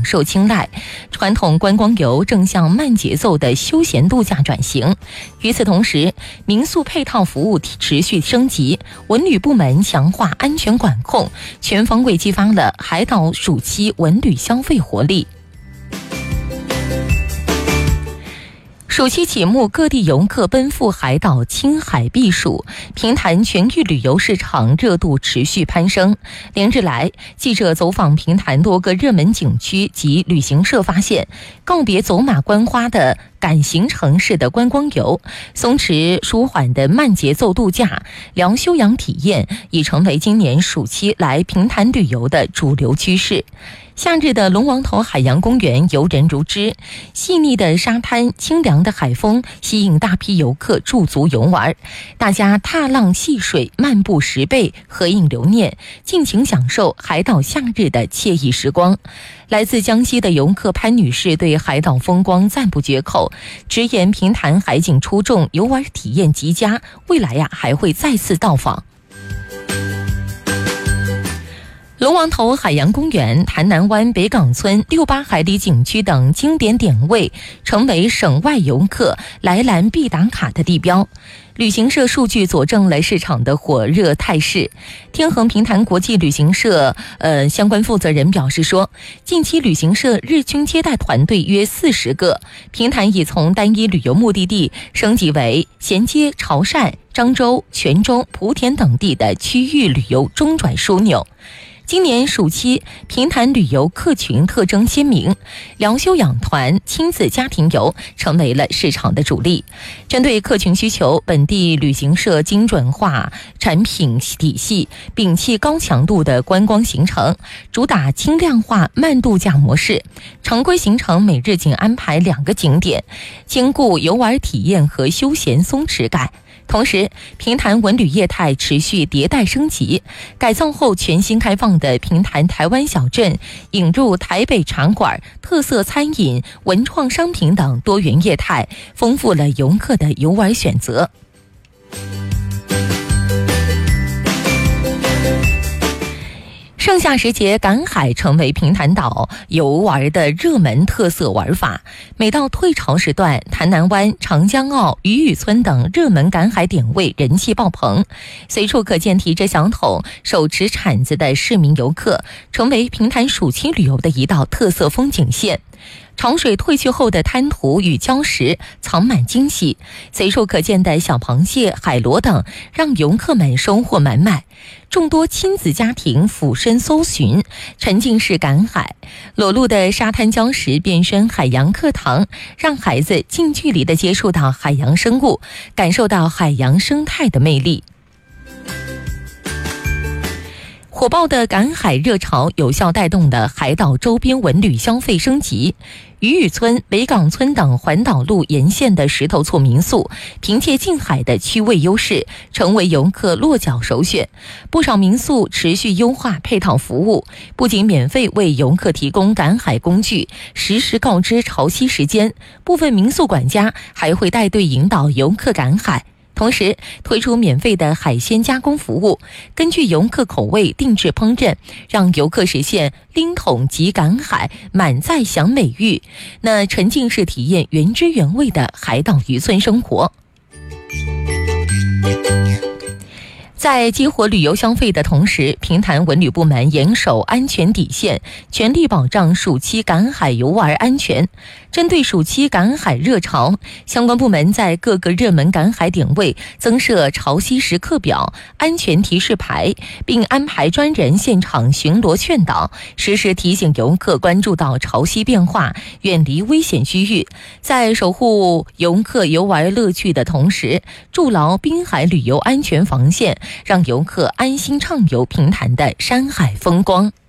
广受青睐，传统观光游正向慢节奏的休闲度假转型。与此同时，民宿配套服务持续升级，文旅部门强化安全管控，全方位激发了海岛暑期文旅消费活力。暑期启幕，各地游客奔赴海岛青海避暑，平潭全域旅游市场热度持续攀升。连日来，记者走访平潭多个热门景区及旅行社发现，告别走马观花的赶行程式的观光游，松弛舒缓的慢节奏度假、聊休养体验已成为今年暑期来平潭旅游的主流趋势。夏日的龙王头海洋公园游人如织，细腻的沙滩、清凉的海风吸引大批游客驻足游玩，大家踏浪戏水、漫步石贝、合影留念，尽情享受海岛夏日的惬意时光。来自江西的游客潘女士对海岛风光赞不绝口，直言平潭海景出众，游玩体验极佳，未来还会再次到访。龙王头海洋公园、潭南湾北港村、68海里景区等经典点位，成为省外游客来兰必打卡的地标。旅行社数据佐证了市场的火热态势。天恒平潭国际旅行社相关负责人表示说，近期旅行社日均接待团队约40个，平潭已从单一旅游目的地升级为衔接潮汕、漳州、泉州、莆田等地的区域旅游中转枢纽。今年暑期，平潭旅游客群特征鲜明，聊休养团、亲子家庭游成为了市场的主力。针对客群需求，本地旅行社精准化产品体系，摒弃高强度的观光行程，主打轻量化慢度假模式。常规行程每日仅安排2个景点，兼顾游玩体验和休闲松弛感。同时，平潭文旅业态持续迭代升级，改造后全新开放的平潭台湾小镇，引入台北茶馆、特色餐饮、文创商品等多元业态，丰富了游客的游玩选择。盛夏时节，赶海成为平潭岛游玩的热门特色玩法。每到退潮时段，潭南湾、长江澳、渔屿村等热门赶海点位人气爆棚，随处可见提着小桶、手持铲子的市民游客，成为平潭暑期旅游的一道特色风景线。潮水退去后的滩涂与礁石藏满惊喜，随处可见的小螃蟹、海螺等，让游客们收获满满。众多亲子家庭俯身搜寻，沉浸式赶海，裸露的沙滩礁石变身海洋课堂，让孩子近距离地接触到海洋生物，感受到海洋生态的魅力。火爆的赶海热潮有效带动了海岛周边文旅消费升级。渔屿村、北港村等环岛路沿线的石头厝民宿，凭借近海的区位优势，成为游客落脚首选。不少民宿持续优化配套服务，不仅免费为游客提供赶海工具，实时告知潮汐时间，部分民宿管家还会带队引导游客赶海。同时推出免费的海鲜加工服务，根据游客口味定制烹饪，让游客实现拎桶即赶海，满载享美誉，那沉浸式体验原汁原味的海岛渔村生活。在激活旅游消费的同时，平潭文旅部门严守安全底线，全力保障暑期赶海游玩安全。针对暑期赶海热潮，相关部门在各个热门赶海点位增设潮汐时刻表、安全提示牌，并安排专人现场巡逻劝导，实时提醒游客关注到潮汐变化，远离危险区域。在守护游客游玩乐趣的同时，筑牢滨海旅游安全防线，让游客安心畅游平潭的山海风光。